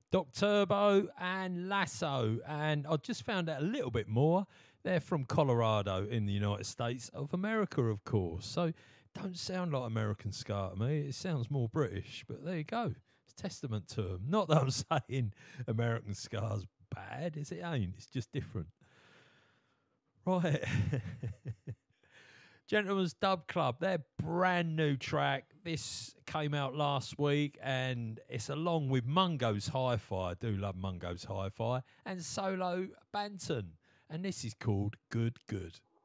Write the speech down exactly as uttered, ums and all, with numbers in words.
Doc Turbo and Lasso. And I just found out a little bit more. They're from Colorado in the United States of America, of course. So don't sound like American ska to me. It sounds more British, but there you go. It's testament to them. Not that I'm saying American ska's bad, is it ain't. It's just different. Right. Gentlemen's Dub Club, their brand new track. This came out last week and it's along with Mungo's Hi Fi. I do love Mungo's Hi Fi and Solo Banton. And this is called Good Good.